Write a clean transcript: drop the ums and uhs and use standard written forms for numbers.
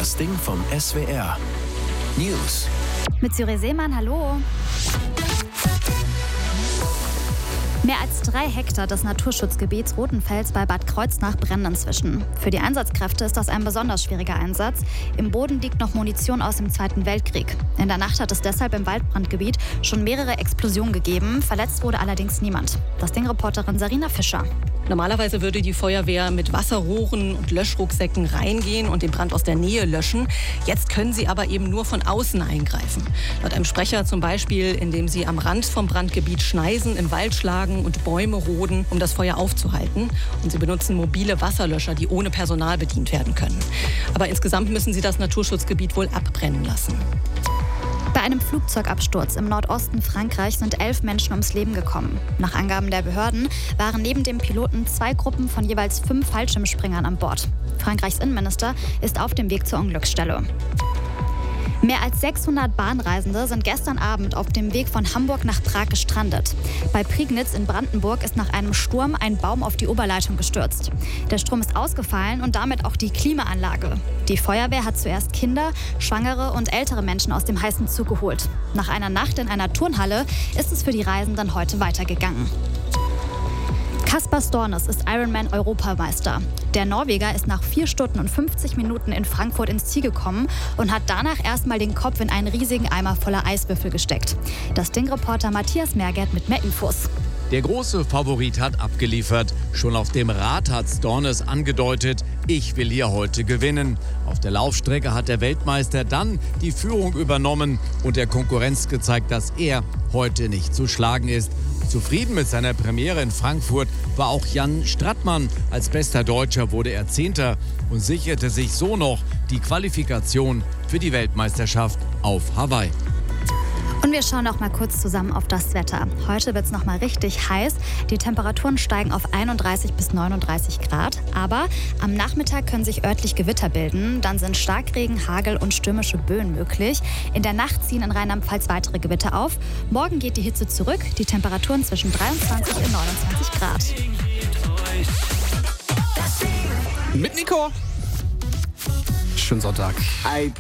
Das Ding vom SWR. News. Mit Syree Seemann, hallo. Mehr als 3 Hektar des Naturschutzgebiets Rotenfels bei Bad Kreuznach brennen inzwischen. Für die Einsatzkräfte ist das ein besonders schwieriger Einsatz. Im Boden liegt noch Munition aus dem Zweiten Weltkrieg. In der Nacht hat es deshalb im Waldbrandgebiet schon mehrere Explosionen gegeben. Verletzt wurde allerdings niemand. Das Ding-Reporterin Sarina Fischer. Normalerweise würde die Feuerwehr mit Wasserrohren und Löschrucksäcken reingehen und den Brand aus der Nähe löschen. Jetzt können sie aber eben nur von außen eingreifen. Laut einem Sprecher zum Beispiel, indem sie am Rand vom Brandgebiet Schneisen im Wald schlagen und Bäume roden, um das Feuer aufzuhalten. Und sie benutzen mobile Wasserlöscher, die ohne Personal bedient werden können. Aber insgesamt müssen sie das Naturschutzgebiet wohl abbrennen lassen. Bei einem Flugzeugabsturz im Nordosten Frankreichs sind 11 Menschen ums Leben gekommen. Nach Angaben der Behörden waren neben dem Piloten 2 Gruppen von jeweils 5 Fallschirmspringern an Bord. Frankreichs Innenminister ist auf dem Weg zur Unglücksstelle. Mehr als 600 Bahnreisende sind gestern Abend auf dem Weg von Hamburg nach Prag gestrandet. Bei Prignitz in Brandenburg ist nach einem Sturm ein Baum auf die Oberleitung gestürzt. Der Strom ist ausgefallen und damit auch die Klimaanlage. Die Feuerwehr hat zuerst Kinder, Schwangere und ältere Menschen aus dem heißen Zug geholt. Nach einer Nacht in einer Turnhalle ist es für die Reisenden heute weitergegangen. Kaspar Stornes ist Ironman-Europameister. Der Norweger ist nach 4 Stunden und 50 Minuten in Frankfurt ins Ziel gekommen und hat danach erstmal den Kopf in einen riesigen Eimer voller Eiswürfel gesteckt. Das Ding-Reporter Matthias Mergert mit mehr Infos. Der große Favorit hat abgeliefert. Schon auf dem Rad hat Stornes angedeutet, ich will hier heute gewinnen. Auf der Laufstrecke hat der Weltmeister dann die Führung übernommen und der Konkurrenz gezeigt, dass er heute nicht zu schlagen ist. Zufrieden mit seiner Premiere in Frankfurt war auch Jan Strattmann. Als bester Deutscher wurde er 10. und sicherte sich so noch die Qualifikation für die Weltmeisterschaft auf Hawaii. Und wir schauen noch mal kurz zusammen auf das Wetter. Heute wird es noch mal richtig heiß. Die Temperaturen steigen auf 31 bis 39 Grad. Aber am Nachmittag können sich örtlich Gewitter bilden. Dann sind Starkregen, Hagel und stürmische Böen möglich. In der Nacht ziehen in Rheinland-Pfalz weitere Gewitter auf. Morgen geht die Hitze zurück. Die Temperaturen zwischen 23 und 29 Grad. Mit Nico. Schönen Sonntag.